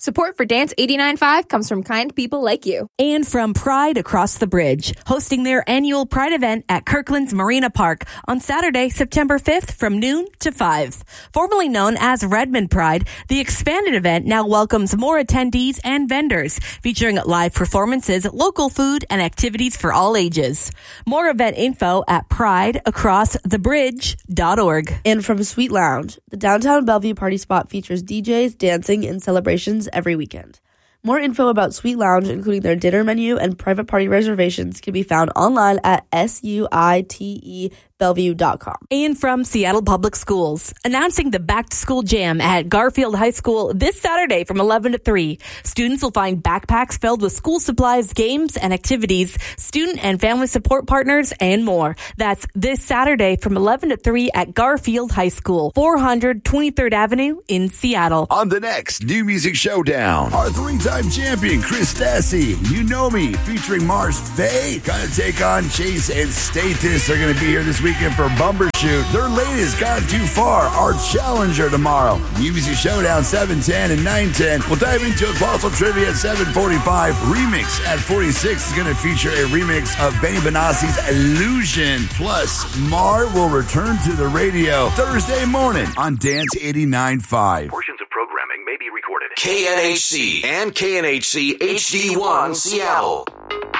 Support for Dance 89.5 comes from kind people like you. And from Pride Across the Bridge, hosting their annual Pride event at Kirkland's Marina Park on Saturday, September 5th from noon to 5. Formerly known as Redmond Pride, the expanded event now welcomes more attendees and vendors, featuring live performances, local food, and activities for all ages. More event info at prideacrossthebridge.org. And from Sweet Lounge, the downtown Bellevue party spot features DJs, dancing, and celebrations every weekend. More info about Sweet Lounge, including their dinner menu and private party reservations, can be found online at suitebellevue.com. And from Seattle Public Schools, announcing the back-to-school jam at Garfield High School this Saturday from 11 to 3. Students will find backpacks filled with school supplies, games, and activities, student and family support partners, and more. That's this Saturday from 11 to 3 at Garfield High School, 400 23rd Avenue in Seattle. On the next New Music Showdown, our three-time champion, Chris Stassi, You Know Me, featuring Mars Faye, going to take on Chase and Status. They're going to be here this weekend for Bumbershoot. Their latest, Gone Too Far, our challenger tomorrow. New Music Showdown, 7:10 and 9:10. We'll dive into a Colossal Trivia at 7:45. Remix at 46 is going to feature a remix of Benny Benassi's Illusion. Plus, Mar will return to the radio Thursday morning on Dance 89.5. Portions of programming may be recorded. KNHC and KNHC HD1 Seattle.